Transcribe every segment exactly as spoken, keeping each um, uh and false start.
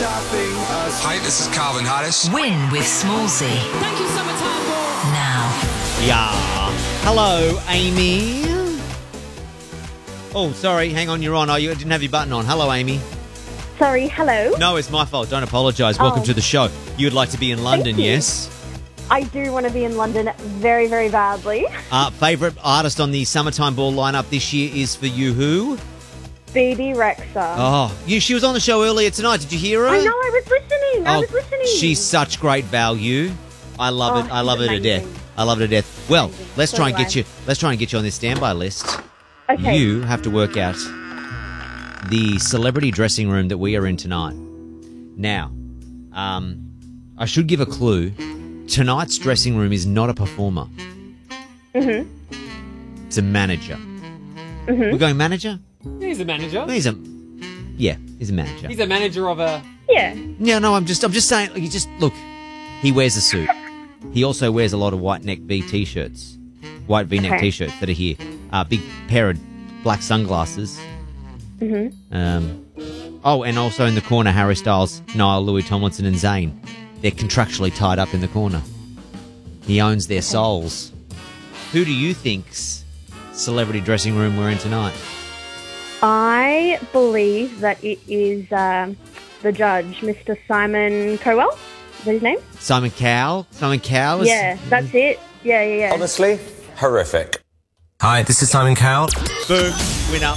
stopping us. Hi, this is Calvin Harris. Win with Smallsy. Thank you, Summertime Ball. Now. Yeah. Hello, Amy. Oh, sorry. Hang on, you're on. Oh, you didn't have your button on. Hello, Amy. Sorry, hello. No, it's my fault. Don't apologise. Welcome Oh. to the show. You would like to be in London, you. yes? I do want to be in London very, very badly. Uh, favourite artist on the Summertime Ball lineup this year is for you who? B B Rexa. Oh, you, she was on the show earlier tonight. Did you hear her? I know, I was listening. I Oh, was listening. she's such great value. I love Oh, it. I love her she's to death. amazing. I love her to death. Well, Amazing. let's So try and do get I. you. Let's try and get you on this standby list. Okay. You have to work out the celebrity dressing room that we are in tonight. Now, um, I should give a clue. Tonight's dressing room is not a performer. Mm-hmm. It's a manager. Mm-hmm. We're going manager? He's a manager. He's a, yeah, he's a manager. He's a manager of a... Yeah. Yeah, no, I'm just, I'm just saying. Like, you just look. He wears a suit. He also wears a lot of white neck V t-shirts, white V-neck Okay. t-shirts that are here. Uh, big pair of black sunglasses. Mm-hmm. Um, oh, and also in the corner, Harry Styles, Niall, Louis Tomlinson, and Zayn. They're contractually tied up in the corner. He owns their souls. Who do you think's celebrity dressing room we're in tonight? I believe that it is um, the judge, Mister Simon Cowell. Is that his name? Simon Cowell? Simon Cowell? is- Yeah, that's it. Yeah, yeah, yeah. Honestly, horrific. Hi, this is Simon Cowell. Boom. Winner.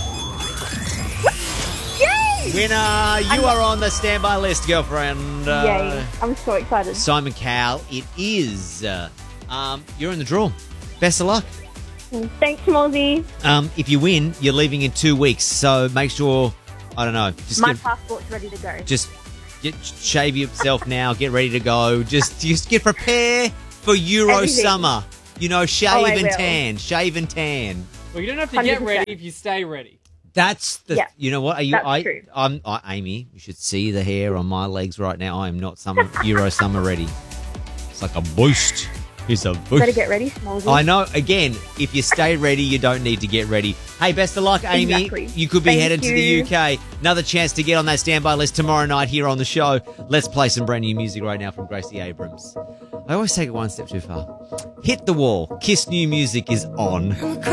Yay! Winner. You are on the standby list, girlfriend. Uh, Yay. I'm so excited. Simon Cowell, it is. Uh, um, you're in the draw. Best of luck. Thanks, Mozzie. Um, if you win, you're leaving in two weeks, so make sure, I don't know, just My get, passport's ready to go. just get, shave yourself now, get ready to go. Just, just get prepared for Euro Everything. summer. You know, shave Oh, I and will. tan, shave and tan. Well, you don't have to get one hundred percent. ready if you stay ready. That's the. Yeah, you know what? Are you? that's I, true. I'm. I, Amy, you should see the hair on my legs right now. I am not summer Euro summer ready. It's like a boost. It's a boost. Better get ready, Smallsy. I know. Again, if you stay ready, you don't need to get ready. Hey, best of luck, Amy. Exactly. You could be Thank headed to the you. U K. Another chance to get on that standby list tomorrow night here on the show. Let's play some brand new music right now from Gracie Abrams. I always take it one step too far. Hit the wall. Kiss New Music is on.